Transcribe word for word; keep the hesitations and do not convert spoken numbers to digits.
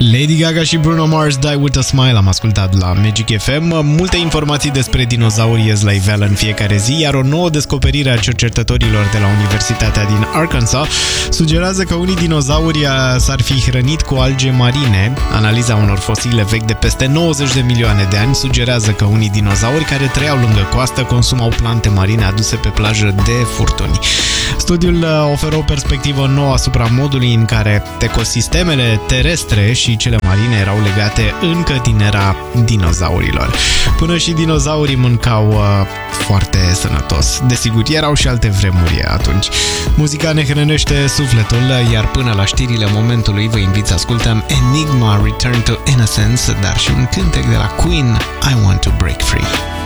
Lady Gaga și Bruno Mars, Die With A Smile, am ascultat la Magic F M. Multe informații despre dinozauri ies la iveală în fiecare zi, iar o nouă descoperire a cercetătorilor de la Universitatea din Arkansas sugerează că unii dinozauri s-ar fi hrănit cu alge marine. Analiza unor fosile vechi de peste nouăzeci de milioane de ani sugerează că unii dinozauri care trăiau lângă coastă consumau plante marine aduse pe plajă de furtuni. Studiul oferă o perspectivă nouă asupra modului în care ecosistemele terestre și cele marine erau legate încă din era dinozaurilor. Până și dinozaurii mâncau uh, foarte sănătos. Desigur, erau și alte vremuri atunci. Muzica ne hrănește sufletul, iar până la știrile momentului vă invit să ascultăm Enigma, Return to Innocence, dar și un cântec de la Queen, I Want to Break Free.